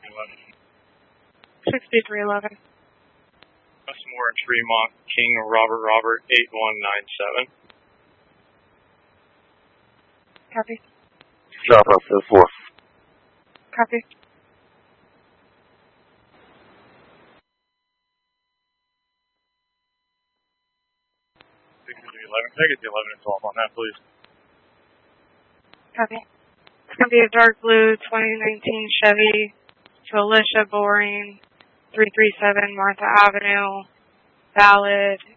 6311. Westmore and Tremont, King Robert 8197. Copy. Southwest 4. Copy. Take it to 11 and 12 on that, please. Copy. It's going to be a dark blue 2019 Chevy to Alicia Boring, 337 Martha Avenue, valid